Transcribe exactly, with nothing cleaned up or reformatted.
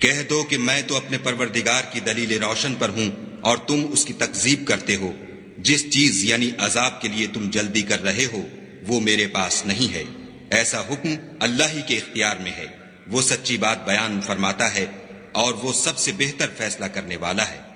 कह दो कि मैं तो अपने परवरदिगार की दलील रोशन पर हूं और तुम उसकी तकजीब करते हो। जिस चीज यानी अजाब के लिए तुम जल्दी कर रहे हो वो मेरे पास नहीं है। ऐसा हुक्म अल्लाह ही के इख्तियार में है। वो सच्ची बात बयान फरमाता है और वो सबसे बेहतर फैसला करने वाला है।